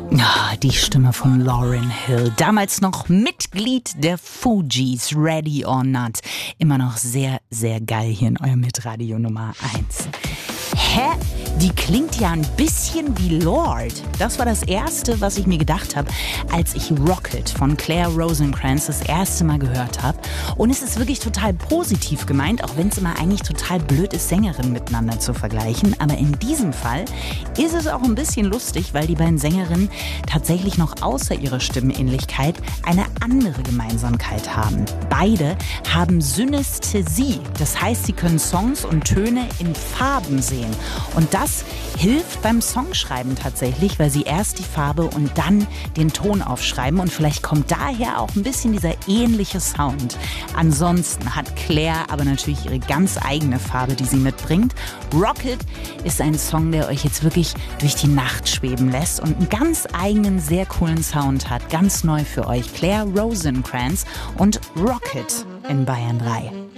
Ah, die Stimme von Lauryn Hill, damals noch Mitglied der Fugees, Ready or Not. Immer noch sehr, sehr geil hier in eurem Hitradio Nummer 1. Hä? Die klingt ja ein bisschen wie Lorde. Das war das Erste, was ich mir gedacht habe, als ich Rocket von Claire Rosencrans das erste Mal gehört habe. Und es ist wirklich total positiv gemeint, auch wenn es immer eigentlich total blöd ist, Sängerinnen miteinander zu vergleichen. Aber in diesem Fall ist es auch ein bisschen lustig, weil die beiden Sängerinnen tatsächlich noch außer ihrer Stimmenähnlichkeit eine andere Gemeinsamkeit haben. Beide haben Synästhesie. Das heißt, sie können Songs und Töne in Farben sehen. Und das hilft beim Songschreiben tatsächlich, weil sie erst die Farbe und dann den Ton aufschreiben. Und vielleicht kommt daher auch ein bisschen dieser ähnliche Sound. Ansonsten hat Claire aber natürlich ihre ganz eigene Farbe, die sie mitbringt. Rocket ist ein Song, der euch jetzt wirklich durch die Nacht schweben lässt und einen ganz eigenen, sehr coolen Sound hat. Ganz neu für euch. Claire Rosencrans und Rocket in Bayern 3.